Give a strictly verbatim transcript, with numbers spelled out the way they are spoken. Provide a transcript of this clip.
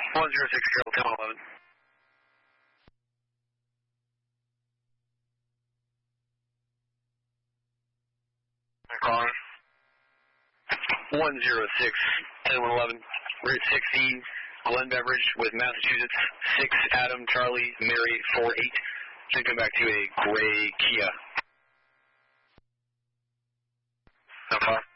one zero six zero, ten eleven. Calling. one zero six, ten eleven. Route sixteen, Glen Beveridge with Massachusetts, six Adam, Charlie, Mary, four eight. Should come back to a gray Kia. No problem.